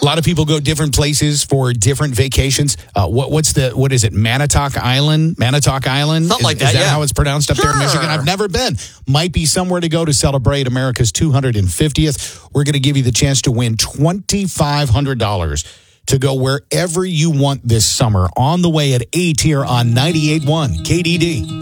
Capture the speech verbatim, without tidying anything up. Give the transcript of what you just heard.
A lot of people go different places for different vacations. Uh, what, what's the, what is it, Manitowoc Island? Manitowoc Island? Something is, like that, Is that yeah. how it's pronounced up Sure. there in Michigan? I've never been. Might be somewhere to go to celebrate America's two hundred fiftieth. We're going to give you the chance to win twenty-five hundred dollars to go wherever you want this summer on the way at eight here on ninety-eight point one K D D.